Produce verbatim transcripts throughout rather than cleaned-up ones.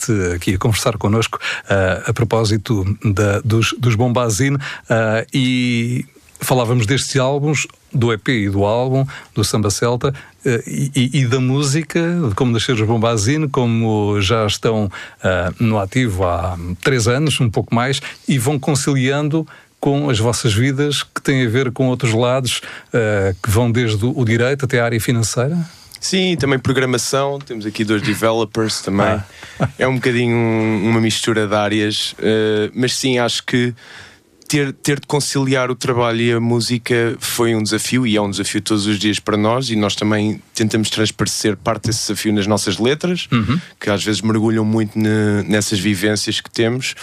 aqui a conversar connosco uh, a propósito da, dos, dos Bombazine, uh, e falávamos destes álbuns, do E P e do álbum, do Samba Celta, uh, e, e da música, de como nasceram os Bombazine, como já estão uh, no ativo há três anos, um pouco mais, e vão conciliando com as vossas vidas, que têm a ver com outros lados, uh, que vão desde o direito até a área financeira? Sim, também programação, temos aqui dois developers também, ah. é um bocadinho uma mistura de áreas, uh, mas sim, acho que ter, ter de conciliar o trabalho e a música foi um desafio, e é um desafio todos os dias para nós, e nós também tentamos transparecer parte desse desafio nas nossas letras, uhum. que às vezes mergulham muito ne, nessas vivências que temos,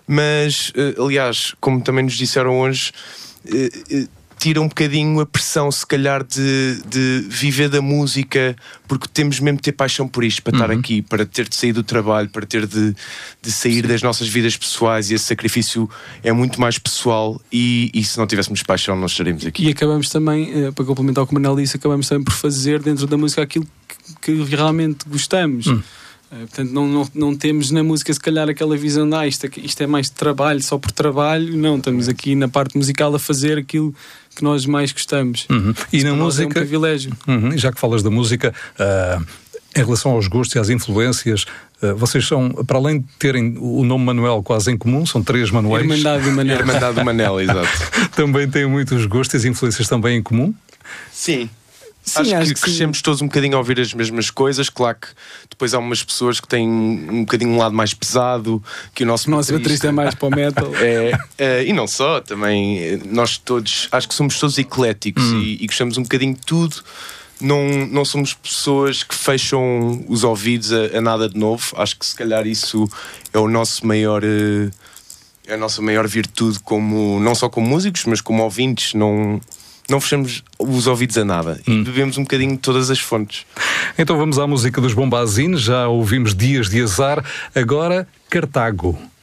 mas, uh, aliás, como também nos disseram hoje, uh, uh, tira um bocadinho a pressão, se calhar, de, de viver da música, porque temos mesmo de ter paixão por isto, para uhum. estar aqui, para ter de sair do trabalho, para ter de, de sair Sim. das nossas vidas pessoais, e esse sacrifício é muito mais pessoal, e, e se não tivéssemos paixão não estaríamos aqui. E acabamos também, para complementar o que o Manel disse, acabamos também por fazer dentro da música aquilo que, que realmente gostamos. Uhum. Portanto, não, não, não temos na música, se calhar, aquela visão de ah, isto, isto é mais de trabalho, só por trabalho. Não, estamos aqui na parte musical a fazer aquilo que nós mais gostamos. Uhum. E na música é um privilégio. Uhum. Já que falas da música, uh, em relação aos gostos e às influências, uh, vocês são, para além de terem o nome Manuel quase em comum, são três Manuéis. Irmandade do Manel. Irmandade do Manel, exato. Também têm muitos gostos e influências também em comum? Sim. Sim, acho, acho que, que crescemos sim. todos um bocadinho a ouvir as mesmas coisas. Claro que depois há umas pessoas que têm um bocadinho um lado mais pesado, que o nosso, o nosso baterista é mais para o metal. É, é, e não só, também nós todos, acho que somos todos ecléticos hum. e, e gostamos um bocadinho de tudo. Não, não somos pessoas que fecham os ouvidos a, a nada de novo. Acho que se calhar isso é o nosso maior... é a nossa maior virtude, como, não só como músicos, mas como ouvintes. Não... Não fechamos os ouvidos a nada e hum. bebemos um bocadinho de todas as fontes. Então vamos à música dos Bombazine. Já ouvimos Dias de Azar, agora Cartago.